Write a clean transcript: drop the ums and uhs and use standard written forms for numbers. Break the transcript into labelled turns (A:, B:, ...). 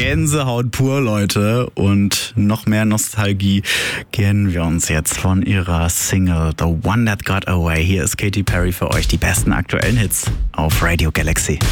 A: Gänsehaut pur, Leute. Und noch mehr Nostalgie kennen wir uns jetzt von ihrer Single The One That Got Away. Hier ist Katy Perry für euch, die besten aktuellen Hits auf Radio Galaxy.